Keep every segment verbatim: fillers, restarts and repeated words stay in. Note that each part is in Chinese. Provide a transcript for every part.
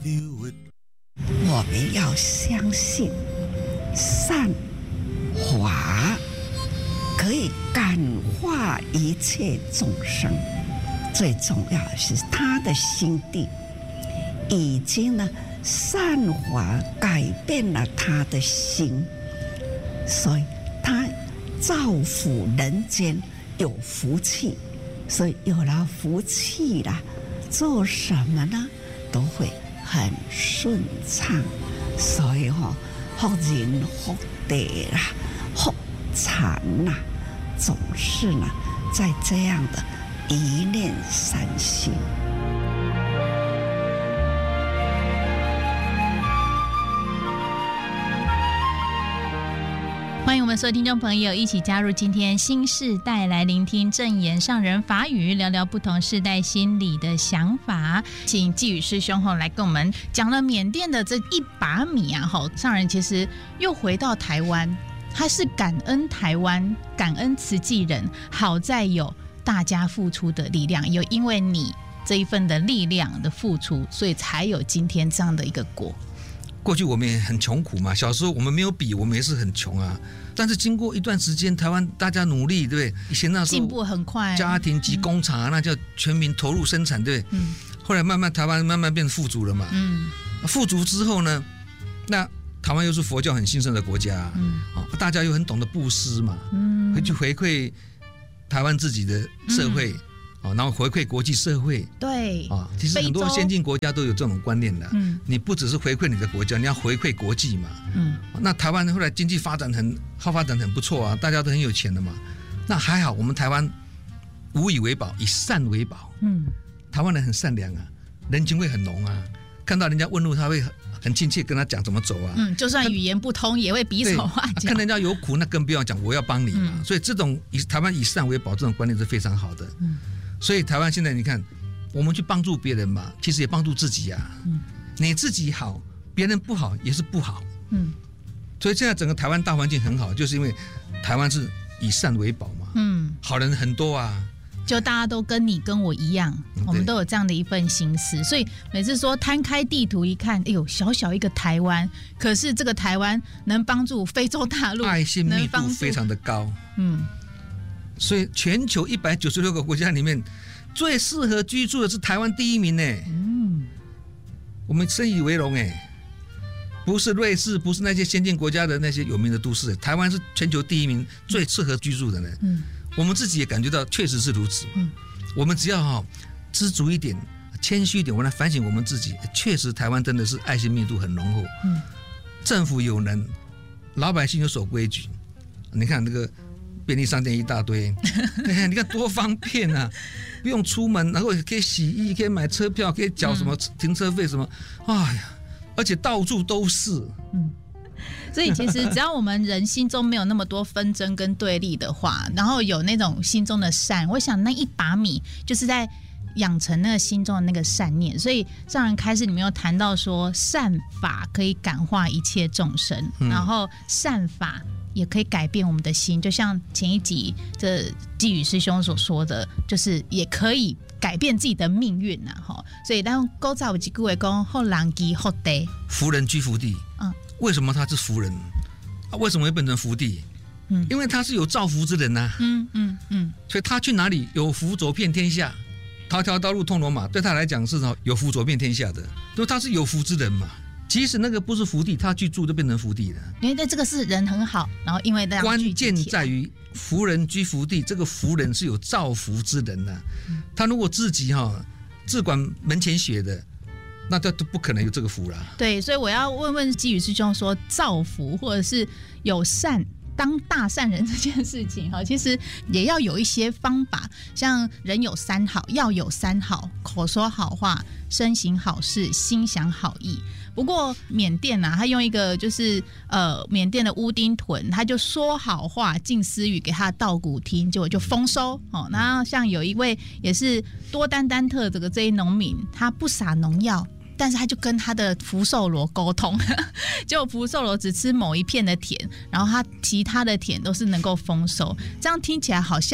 我们要相信善法可以感化一切众生，最重要的是他的心地已经呢，善法改变了他的心，所以他造福人间有福气，所以有了福气啦，做什么呢都会很顺畅。所以哈、哦，福人福地啦，福产啦，总是呢在这样的一念三心。 欢迎我们所有听众朋友一起加入今天新世代，来聆听正言上人法语，聊聊不同世代心理的想法。请寄语师兄来跟我们讲了缅甸的这一把米啊，上人其实又回到台湾，他是感恩台湾，感恩慈济人，好在有大家付出的力量，有因为你这一份的力量的付出，所以才有今天这样的一个果。 过去我们也很穷苦嘛，小时候我们没有笔，我们也是很穷啊。但是经过一段时间，台湾大家努力，对不对？以前那时候进步很快， 家庭及工厂、啊嗯、那叫全民投入生产，对不对？嗯。后来慢慢台湾慢慢变富足了嘛。嗯。富足之后呢，那台湾又是佛教很兴盛的国家，嗯，大家又很懂得布施嘛，嗯，会去回馈台湾自己的社会。嗯哦，然后回馈国际社会， 对啊、哦，其实很多先进国家都有这种观念的。嗯，你不只是回馈你的国家，你要回馈国际嘛。嗯，那台湾后来经济发展很好，发展很不错啊，大家都很有钱的嘛。那还好，我们台湾无以为宝，以善为宝。嗯，台湾人很善良啊，人情味很浓啊，看到人家问路，他会很亲切跟他讲怎么走啊。 嗯，就算语言不通，也会比手画脚。 看人家有苦，那更不要讲，我要帮你嘛。嗯、所以这种以台湾以善为宝这种观念是非常好的。嗯。所以台湾现在你看，我们去帮助别人嘛，其实也帮助自己啊。嗯，你自己好，别人不好也是不好。嗯，所以现在整个台湾大环境很好，就是因为台湾是以善为宝嘛。嗯，好人很多啊。 就大家都跟你跟我一样，嗯、我们都有这样的一份心思，所以每次说摊开地图一看，哎呦，小小一个台湾，可是这个台湾能帮助非洲大陆， 爱心密度非常的高。嗯。所以全球一百九十六个国家里面，最适合居住的是台湾第一名呢。嗯，我们深以为荣哎，不是瑞士，不是那些先进国家的那些有名的都市，台湾是全球第一名，最适合居住的呢。嗯，我们自己也感觉到确实是如此。嗯，我们只要哈、哦、知足一点，谦虚一点，我们来反省我们自己，确实台湾真的是爱心密度很浓厚。嗯，政府有能，老百姓有守规矩。你看那个。便利商店一大堆，你看多方便啊！不用出门，然后可以洗衣，可以买车票，可以缴什么停车费什么，哎呀，而且到处都是。嗯， 所以其实只要我们人心中没有那么多纷争跟对立的话，然后有那种心中的善，我想那一把米就是在养成那个心中的那个善念。所以上人开始你们有谈到说，善法可以感化一切众生，嗯、然后善法也可以改变我们的心，就像前一集这寄语师兄所说的，就是也可以改变自己的命运呐、啊。所以当古早有一句话讲，福人居福地， 福人居福地。嗯，为什么他是福人？啊、为什么会变成福地？嗯，因为他是有造福之人呐、啊。嗯嗯嗯，所以他去哪里有福走遍天下，条条道路通罗马，对他来讲是有福走遍天下的，因为他是有福之人嘛。其实那个不是福地，他去住就变成福地了。 因为这个是人很好，然后因为大家关键在于福人居福地，这个福人是有造福之人的、啊嗯。他如果自己哈、哦、自管门前雪的，那他都不可能有这个福啦。 对，所以我要问问寄语师兄说，造福或者是有善。当大善人这件事情，其实也要有一些方法，像人有三好，要有三好：口说好话、身行好事、心想好意。不过缅甸啊，他用一个就是呃缅甸的乌丁屯，他就说好话进私语给他的稻谷听，结果就丰收哦。然后像有一位也是多丹丹特这个这一农民，他不撒农药。但是他就跟他的福寿螺沟通，结果福寿螺只吃某一片的田，然后他其他的田都是能够丰收。这样听起来好像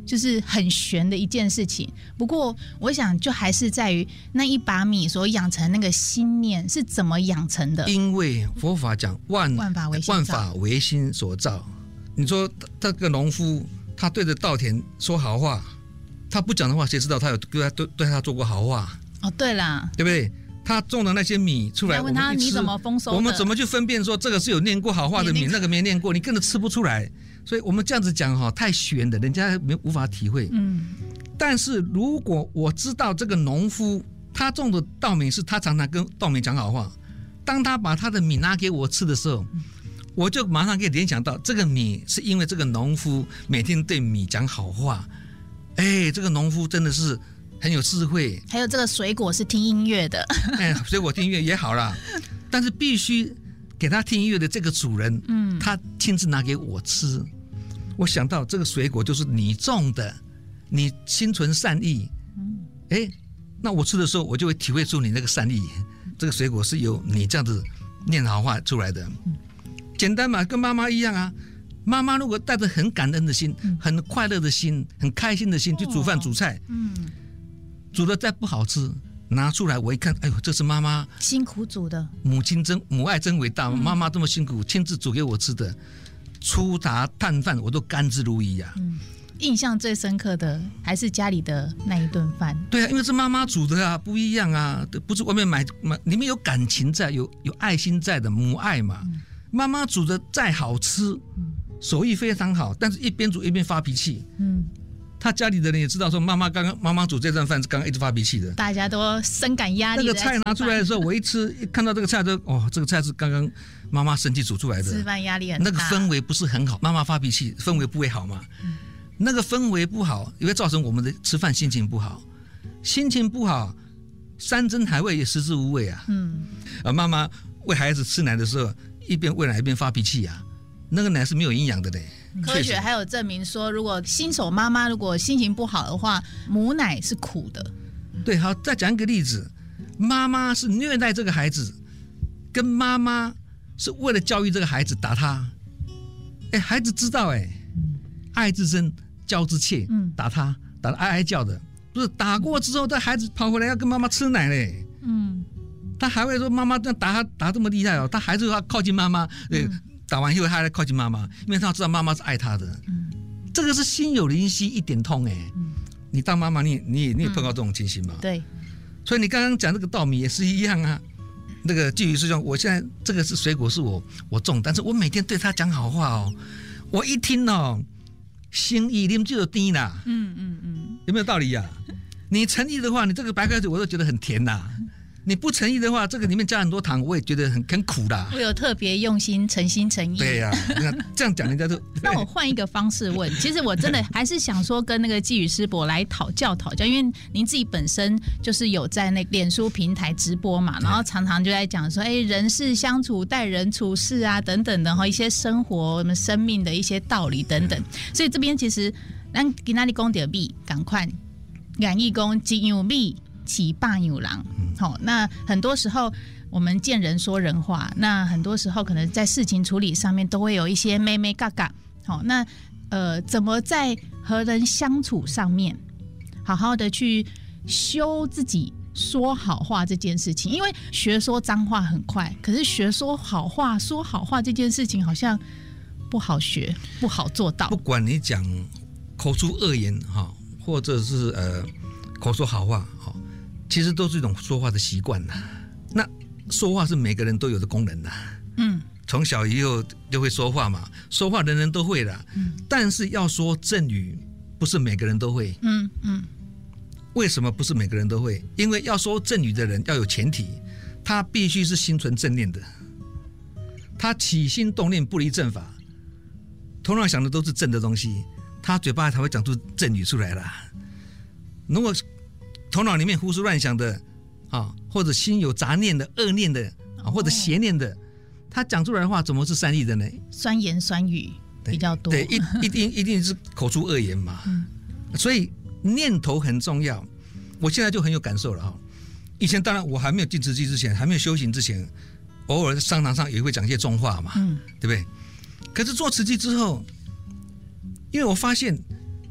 就是很玄的一件事情。不过我想就还是在于那一把米所养成那个心念是怎么养成的。 因为佛法讲万万法唯心造， 万法唯心所造。你说这个农夫他对着稻田说好话，他不讲的话，谁知道他有对他对对他做过好话？ 哦，对啦， 对不对？他种的那些米出来， 问他我们一吃你怎么丰收的？ 我们怎么去分辨说这个是有念过好话的米，那个没念过，你根本吃不出来。所以我们这样子讲哈，太玄的，人家没无法体会。嗯。但是如果我知道这个农夫他种的稻米是他常常跟稻米讲好话，当他把他的米拿给我吃的时候，我就马上可以联想到这个米是因为这个农夫每天对米讲好话。哎，这个农夫真的是很有智慧。 还有这个水果是听音乐的， 哎，水果听音乐也好啦，但是必须给他听音乐的这个主人，嗯，他亲自拿给我吃。我想到这个水果就是你种的，你心存善意，哎，那我吃的时候我就会体会出你那个善意。这个水果是由你这样子念好话出来的，简单嘛，跟妈妈一样啊。妈妈如果带着很感恩的心、很快乐的心、很开心的心去煮饭煮菜，嗯，煮的再不好吃，拿出来我一看，哎呦，这是妈妈辛苦煮的， 母亲真母爱真伟大，妈妈这么辛苦亲自煮给我吃的，粗茶淡饭我都甘之如饴啊。 嗯，印象最深刻的还是家里的那一顿饭。 对啊，因为是妈妈煮的啊，不一样啊，不是外面买买，里面有感情在，有有爱心在的，母爱嘛。嗯，妈妈煮的再好吃，手艺非常好，但是一边煮一边发脾气。嗯，他家里的人也知道说，妈妈刚刚妈妈煮这顿饭是刚刚一直发脾气的， 大家都深感压力。 那个菜拿出来的时候，我一吃，一看到这个菜就哦，这个菜是刚刚妈妈生气煮出来的， 吃饭压力很大， 那个氛围不是很好，妈妈发脾气，氛围不会好嘛。嗯，那个氛围不好，也会造成我们的吃饭心情不好，心情不好，山珍海味也食之无味啊。嗯，啊，妈妈喂孩子吃奶的时候，一边喂奶一边发脾气啊，那个奶是没有营养的嘞。 科学还有证明说，如果新手妈妈如果心情不好的话，母奶是苦的。 对，好，再讲一个例子，妈妈是虐待这个孩子，跟妈妈是为了教育这个孩子打他，哎，孩子知道哎，爱之深，教之切，打他打得哀哀叫的，不是打过之后，这孩子跑回来要跟妈妈吃奶嘞。嗯，他还会说妈妈这样打他打这么厉害哦，他还是要靠近妈妈，对。嗯，打完以后，他还靠近妈妈，因为他知道妈妈是爱他的。嗯，这个是心有灵犀一点通哎。嗯，你当妈妈，你你也你也碰到这种情形嘛？ 嗯，对。 所以你刚刚讲这个稻米也是一样啊。那个季宇师兄，我现在这个是水果是我我种，但是我每天对他讲好话哦。我一听哦，心意你们就有低啦。嗯嗯嗯，有没有道理呀？啊？你诚意的话，你这个白开水我都觉得很甜呐。你不诚意的话，这个里面加很多糖，我也觉得很很苦的。 我有特别用心、诚心诚意。 对呀、啊，这样讲人家就。 那我换一个方式问，其实我真的还是想说跟那个季宇师伯来讨教讨教，因为您自己本身就是有在那脸书平台直播嘛，然后常常就在讲说，哎，人事相处、待人处事啊等等的哈，一些生活、我们生命的一些道理等等。所以这边其实咱今仔日讲到米，赶快演义讲一样米。起霸有狼，好、哦，那很多时候我们见人说人话，那很多时候可能在事情处理上面都会有一些妹妹嘎嘎，好、哦，那呃，怎么在和人相处上面好好的去修自己说好话这件事情？因为学说脏话很快，可是学说好话、说好话这件事情好像不好学，不好做到。 不管你讲口出恶言哈，或者是呃口说好话哈。其实都是一种说话的习惯呐。那说话是每个人都有的功能呐。嗯，从小以后就会说话嘛，说话人人都会的。嗯，但是要说正语，不是每个人都会。嗯嗯。为什么不是每个人都会？因为要说正语的人要有前提，他必须是心存正念的，他起心动念不离正法，头脑想的都是正的东西，他嘴巴才会讲出正语出来啦。如果头脑里面胡思乱想的啊，或者心有杂念的、恶念的啊，或者邪念的，他讲出来的话怎么是善意的呢？ 酸言酸语比较多， 对，一一定一定是口出恶言嘛。嗯，所以念头很重要。我现在就很有感受了哈。以前当然我还没有进慈济之前，还没有修行之前，偶尔在商场上也会讲一些重话嘛，嗯，对不对？可是做慈济之后，因为我发现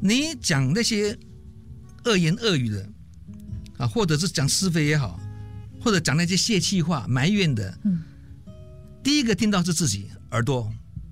你讲那些恶言恶语的啊，或者是讲是非也好，或者讲那些泄气话、埋怨的，嗯，第一个听到是自己耳朵。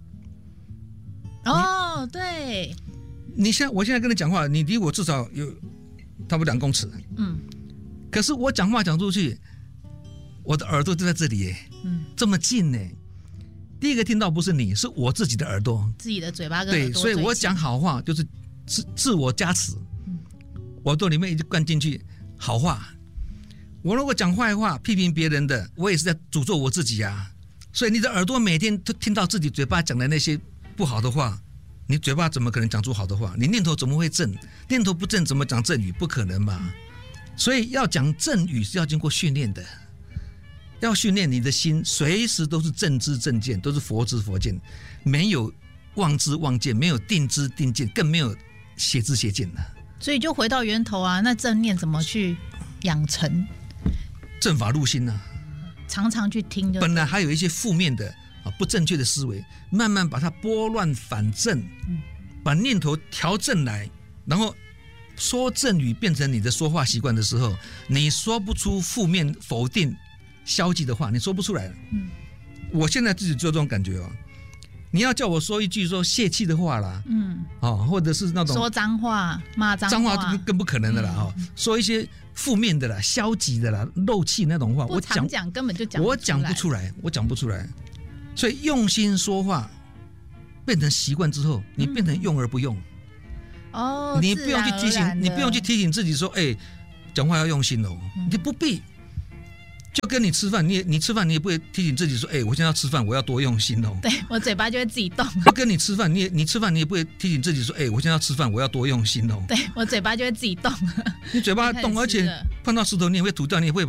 哦，对。 你现我现在跟你讲话，你离我至少有差不多两公尺，嗯，可是我讲话讲出去，我的耳朵就在这里耶，嗯，这么近呢。第一个听到不是你，是我自己的耳朵， 自己的嘴巴跟耳朵。 对，所以我讲好话就是自自我加持，嗯，耳朵里面已经灌进去好话。我如果讲坏话、批评别人的，我也是在诅咒我自己啊。所以你的耳朵每天都听到自己嘴巴讲的那些不好的话，你嘴巴怎么可能讲出好的话？你念头怎么会正？念头不正，怎么讲正语？不可能嘛。所以要讲正语是要经过训练的。要训练你的心，随时都是正知正见，都是佛知佛见，没有妄知妄见，没有定知定见，更没有邪知邪见了。 所以就回到源头啊，那正念怎么去养成？ 正法入心啊， 常常去听就。 本来还有一些负面的啊不正确的思维，慢慢把它拨乱反正，嗯、把念头调正来，然后说正语变成你的说话习惯的时候，你说不出负面否定。消极的话你说不出来了，嗯，我现在自己就有这种感觉哦。你要叫我说一句说泄气的话啦，嗯，哦，或者是那种说脏话、骂脏话， 脏话更不可能的啦，哈、嗯，说一些负面的啦、消极的啦、漏气那种话， 我讲讲根本就讲我讲不出来，我讲不出来。所以用心说话变成习惯之后，你变成用而不用。 嗯、哦， 你不用去提醒，你不用去提醒自己说，哎、欸，讲话要用心哦，嗯、你不必。就跟你吃饭，你也你吃饭，你也不会提醒自己说，哎、欸，我现在要吃饭，我要多用心哦。 对，我嘴巴就会自己动。 就跟你吃饭，你也你吃饭，你也不会提醒自己说，哎、欸，我现在要吃饭，我要多用心哦。 对，我嘴巴就会自己动。 你嘴巴动，而且碰到石头你也会吐掉，你也会把